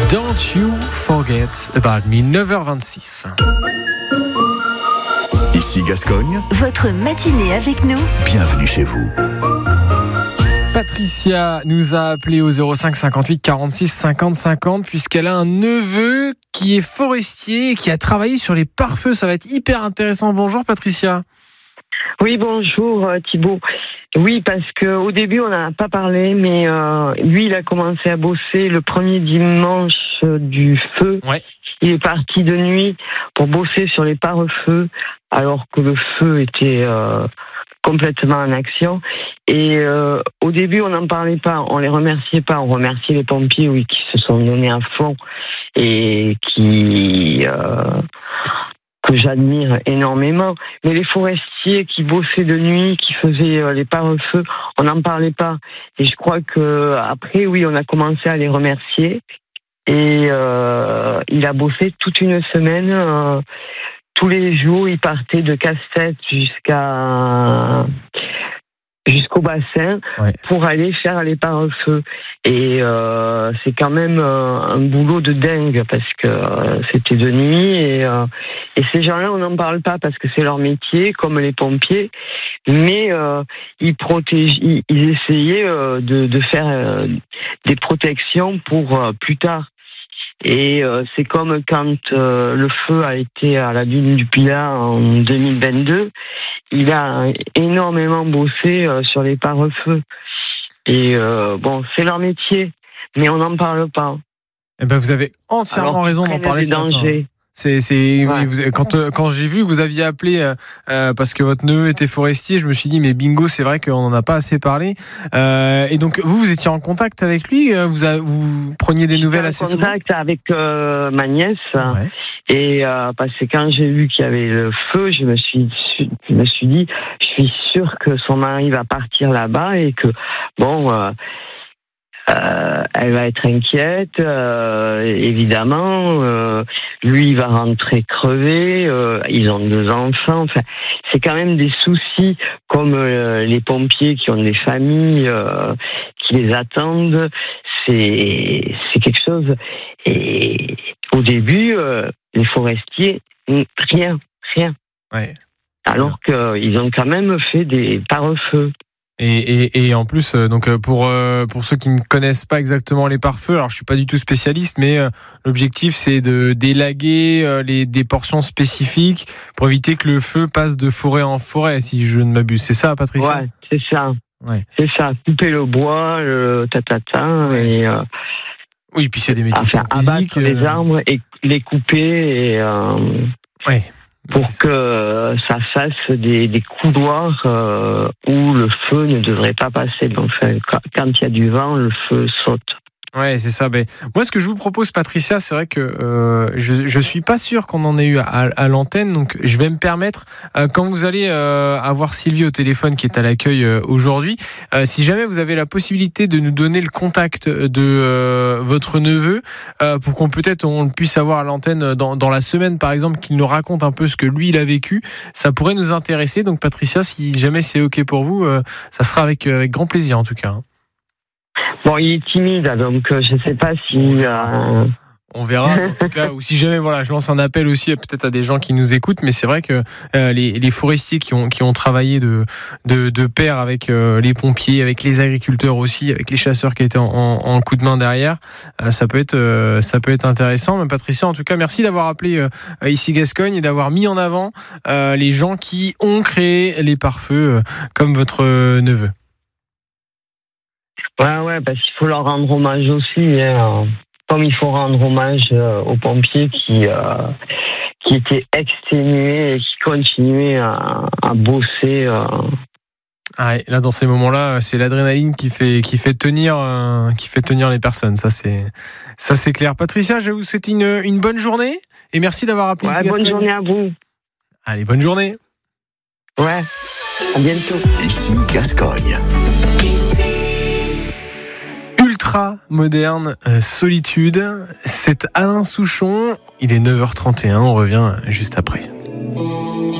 Don't You Forget About Me, 9h26. Ici Gascogne. Votre matinée avec nous. Bienvenue chez vous. Patricia nous a appelé au 05 58 46 50 50 puisqu'elle a un neveu qui est forestier et qui a travaillé sur les pare-feux. Ça va être hyper intéressant. Bonjour Patricia. Oui, bonjour Thibaut. Oui, parce qu'au début, on n'en a pas parlé, mais lui, il a commencé à bosser le premier dimanche du feu. Ouais. Il est parti de nuit pour bosser sur les pare-feux, alors que le feu était complètement en action. Et au début, on n'en parlait pas, on les remerciait pas. On remerciait les pompiers, oui, qui se sont donnés à fond et que j'admire énormément. Mais les forestiers qui bossaient de nuit, qui faisaient les pare-feux, on n'en parlait pas. Et je crois que après, oui, on a commencé à les remercier. Et il a bossé toute une semaine. Tous les jours, il partait de Casse-Tête jusqu'au bassin, ouais, pour aller faire les pare-feux. Et c'est quand même un boulot de dingue parce que c'était de nuit et ces gens-là, on n'en parle pas parce que c'est leur métier, comme les pompiers. Mais ils essayaient de faire des protections pour plus tard. Et c'est comme quand le feu a été à la ville du Pilat en 2022, il a énormément bossé sur les pare-feux. Et bon, c'est leur métier, mais on n'en parle pas. Eh ben, vous avez entièrement raison d'en parler ce matin. Ouais. Oui, quand j'ai vu que vous aviez appelé parce que votre neveu était forestier, je me suis dit mais bingo, c'est vrai qu'on n'en a pas assez parlé. Et donc vous étiez en contact avec lui, vous preniez des nouvelles assez souvent. En contact avec ma nièce. Ouais. Et parce que quand j'ai vu qu'il y avait le feu, je me suis dit, je suis sûre que son mari va partir là-bas et que bon. Elle va être inquiète, évidemment. Lui, il va rentrer crevé. Ils ont 2 enfants. Enfin, c'est quand même des soucis comme les pompiers qui ont des familles qui les attendent. C'est quelque chose. Et au début, les forestiers, rien. Ouais. Alors qu'ils ont quand même fait des pare-feux. Et en plus, donc pour ceux qui ne connaissent pas exactement les pare-feux, alors je suis pas du tout spécialiste, mais l'objectif c'est de d'élaguer des portions spécifiques pour éviter que le feu passe de forêt en forêt, si je ne m'abuse. C'est ça, Patricia ? Ouais, c'est ça. Ouais. C'est ça. Couper le bois, le tatata, ouais. Et oui, puis c'est des métiers physiques. Abattre les arbres et les couper et ouais. Pour que ça fasse des couloirs où le feu ne devrait pas passer. Donc, quand il y a du vent, le feu saute. Ouais, c'est ça. Mais moi, ce que je vous propose, Patricia, c'est vrai que je suis pas sûr qu'on en ait eu à l'antenne, donc je vais me permettre, quand vous allez avoir Sylvie au téléphone qui est à l'accueil aujourd'hui, si jamais vous avez la possibilité de nous donner le contact de votre neveu, pour qu'on on puisse avoir à l'antenne dans la semaine, par exemple, qu'il nous raconte un peu ce que lui il a vécu, ça pourrait nous intéresser. Donc Patricia, si jamais c'est ok pour vous, ça sera avec grand plaisir en tout cas. Bon, il est timide, donc je sais pas si... On verra, en tout cas, ou si jamais, voilà, je lance un appel aussi peut-être à des gens qui nous écoutent, mais c'est vrai que les forestiers qui ont travaillé de pair avec les pompiers, avec les agriculteurs aussi, avec les chasseurs qui étaient en coup de main derrière, ça peut être intéressant. Mais Patricia, en tout cas, merci d'avoir appelé ici Gascogne et d'avoir mis en avant les gens qui ont créé les pare-feux comme votre neveu. Ouais, parce qu'il faut leur rendre hommage aussi, hein. Comme il faut rendre hommage aux pompiers qui étaient exténués et qui continuaient à bosser. Ah, là, dans ces moments-là, c'est l'adrénaline qui fait tenir les personnes. Ça, c'est clair. Patricia, je vais vous souhaiter une bonne journée et merci d'avoir appelé. Ouais, bonne journée à vous. Allez, bonne journée. Ouais, à bientôt. Ici Gascogne. Ultra moderne solitude. C'est Alain Souchon. Il est 9h31. On revient juste après.